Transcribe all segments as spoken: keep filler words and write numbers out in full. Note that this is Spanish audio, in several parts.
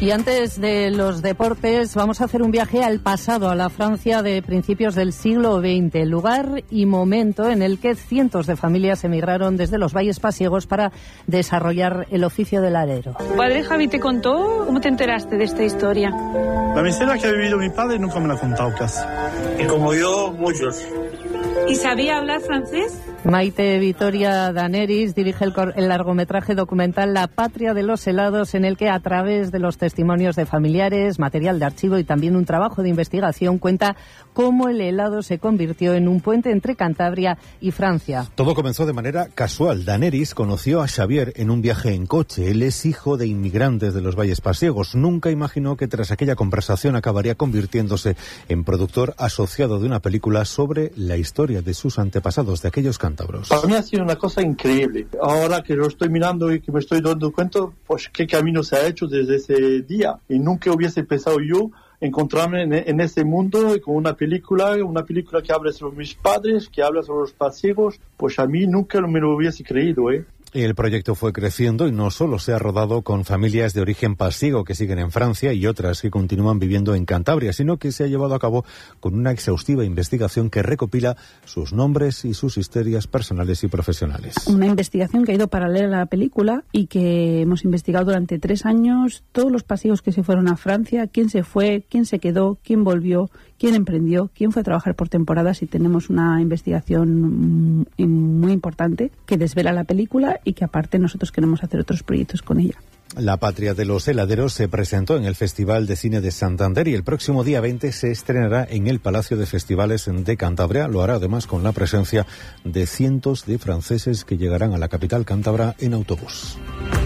Y antes de los deportes, vamos a hacer un viaje al pasado, a la Francia de principios del siglo veinte, lugar y momento en el que cientos de familias emigraron desde los valles pasiegos para desarrollar el oficio del alero. ¿Padre Javi te contó? ¿Cómo te enteraste de esta historia? La miseria que ha vivido mi padre nunca me la ha contado casi. Y como yo, muchos. ¿Y sabía hablar francés? Maite Vitoria Daneris dirige el, el largometraje documental La Patria de los Helados, en el que a través de los testimonios de familiares, material de archivo y también un trabajo de investigación cuenta cómo el helado se convirtió en un puente entre Cantabria y Francia. Todo comenzó de manera casual. Daneris conoció a Xavier en un viaje en coche. Él es hijo de inmigrantes de los valles pasiegos. Nunca imaginó que tras aquella conversación acabaría convirtiéndose en productor asociado de una película sobre la historia de sus antepasados, de aquellos cantauros. Para mí ha sido una cosa increíble. Ahora que lo estoy mirando y que me estoy dando cuenta, pues qué camino se ha hecho desde ese día. Y nunca hubiese pensado yo encontrarme en, en ese mundo con una película, una película que habla sobre mis padres, que habla sobre los pasiegos. Pues a mí nunca me lo hubiese creído, ¿eh? El proyecto fue creciendo y no solo se ha rodado con familias de origen pasiego que siguen en Francia y otras que continúan viviendo en Cantabria, sino que se ha llevado a cabo con una exhaustiva investigación que recopila sus nombres y sus historias personales y profesionales. Una investigación que ha ido paralela a la película y que hemos investigado durante tres años todos los pasiegos que se fueron a Francia, quién se fue, quién se quedó, quién volvió, quién emprendió, quién fue a trabajar por temporadas, y tenemos una investigación muy importante que desvela la película y que aparte nosotros queremos hacer otros proyectos con ella. La Patria de los Heladeros se presentó en el Festival de Cine de Santander y el próximo día veinte se estrenará en el Palacio de Festivales de Cantabria. Lo hará además con la presencia de cientos de franceses que llegarán a la capital cántabra en autobús.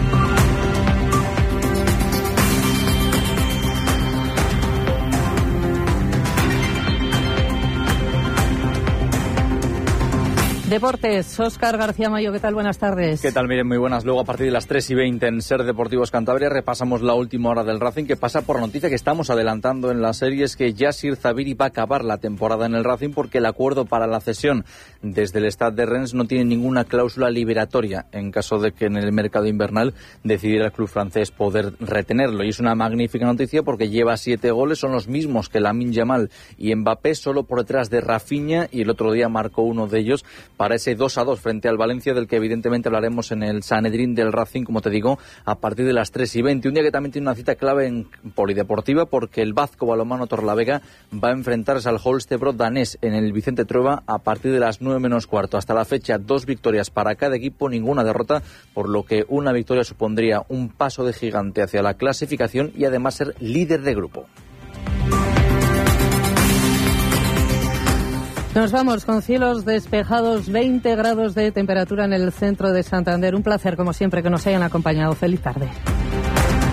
Deportes, Óscar García Mayo, ¿qué tal? Buenas tardes. ¿Qué tal? Miren, muy buenas. Luego a partir de las tres y veinte en Ser Deportivos Cantabria repasamos la última hora del Racing, que pasa por noticia que estamos adelantando en la serie, es que Yassir Zabiri va a acabar la temporada en el Racing porque el acuerdo para la cesión desde el Stade de Rennes no tiene ninguna cláusula liberatoria en caso de que en el mercado invernal decidiera el club francés poder retenerlo. Y es una magnífica noticia porque lleva siete goles, son los mismos que Lamine Yamal y Mbappé, solo por detrás de Rafinha, y el otro día marcó uno de ellos para ese dos a dos frente al Valencia, del que evidentemente hablaremos en el Sanedrín del Racing, como te digo, a partir de las tres y veinte. Un día que también tiene una cita clave en polideportiva, porque el Vasco Balonmano Torlavega va a enfrentarse al Holstebro danés en el Vicente Trueba a partir de las nueve menos cuarto. Hasta la fecha, dos victorias para cada equipo, ninguna derrota, por lo que una victoria supondría un paso de gigante hacia la clasificación y además ser líder de grupo. Nos vamos con cielos despejados, veinte grados de temperatura en el centro de Santander. Un placer, como siempre, que nos hayan acompañado. Feliz tarde.